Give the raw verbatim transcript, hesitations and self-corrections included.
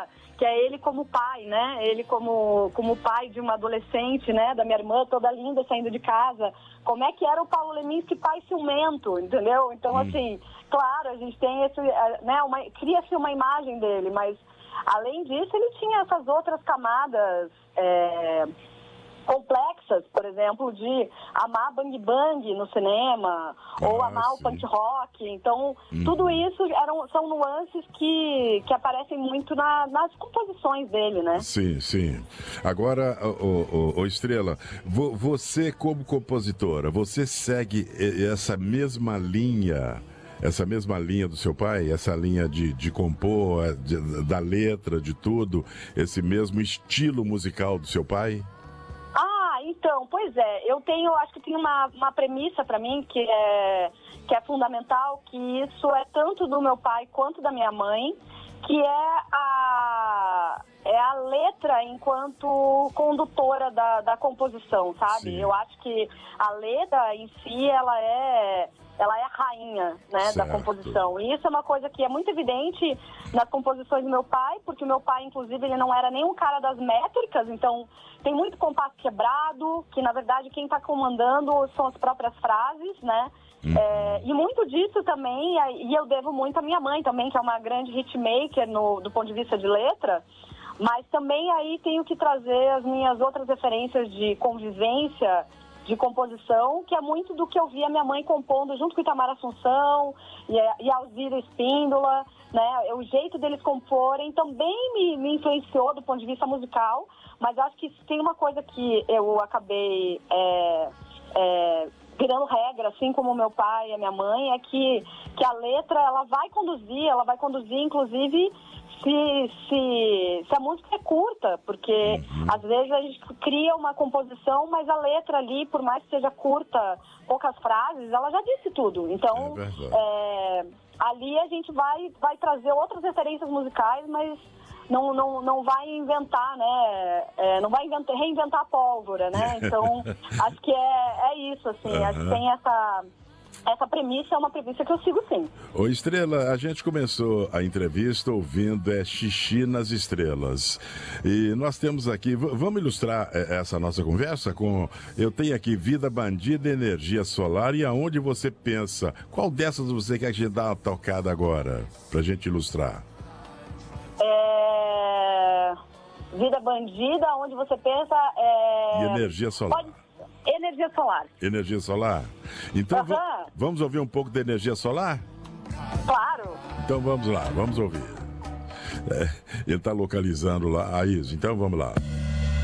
forma que é ele como pai, né? Ele como, como pai de uma adolescente, né? Da minha irmã, toda linda, saindo de casa. Como é que era o Paulo Leminski pai ciumento, entendeu? Então, hum. assim, claro, a gente tem esse, né? Uma, cria-se uma imagem dele, mas, além disso, ele tinha essas outras camadas é, complexas, por exemplo, de amar Bang Bang no cinema, ah, ou amar sim. o punk rock. Então, hum. tudo isso eram, são nuances que, que aparecem muito na, nas composições dele, né? Sim, sim. Agora, ô, ô, ô Estrela, vo, você como compositora, você segue essa mesma linha... Essa mesma linha do seu pai, essa linha de, de compor, de, da letra, de tudo, esse mesmo estilo musical do seu pai? Ah, então, pois é, eu tenho, acho que tem uma, uma premissa para mim que é, que é fundamental, que isso é tanto do meu pai quanto da minha mãe, que é a, é a letra enquanto condutora da, da composição, sabe? Sim. Eu acho que a letra em si, ela é... ela é a rainha, né, certo. da composição. E isso é uma coisa que é muito evidente nas composições do meu pai, porque o meu pai, inclusive, ele não era nem um cara das métricas, então tem muito compasso quebrado, que, na verdade, quem está comandando são as próprias frases, né? Uhum. É, e muito disso também, e eu devo muito à minha mãe também, que é uma grande hitmaker no, do ponto de vista de letra, mas também aí tenho que trazer as minhas outras referências de convivência, de composição, que é muito do que eu via minha mãe compondo junto com Itamar Assunção e, e Alzira Espíndola, né? O jeito deles comporem também me, me influenciou do ponto de vista musical, mas acho que tem uma coisa que eu acabei é, é, virando regra, assim como meu pai e a minha mãe, é que, que a letra, ela vai conduzir, ela vai conduzir, inclusive, Se, se, se a música é curta, porque uhum. às vezes a gente cria uma composição, mas a letra ali, por mais que seja curta, poucas frases, ela já disse tudo. Então, é é, ali a gente vai, vai trazer outras referências musicais, mas não, não, não vai inventar, né? É, não vai inventar, reinventar a pólvora, né? Então, acho que é, é isso, assim. Uhum. Acho que tem essa... Essa premissa é uma premissa que eu sigo sim. Ô Estrela, a gente começou a entrevista ouvindo é Xixi nas Estrelas. E nós temos aqui, vamos ilustrar essa nossa conversa com... Eu tenho aqui Vida Bandida, Energia Solar, e aonde você pensa? Qual dessas você quer que a gente dê uma tocada agora, pra gente ilustrar? É... Vida Bandida, onde você pensa... É... E Energia Solar. Pode... Energia solar. Energia solar? Então uhum. v- vamos ouvir um pouco da energia solar? Claro. Então vamos lá, vamos ouvir. É, ele está localizando lá a Isa, então vamos lá.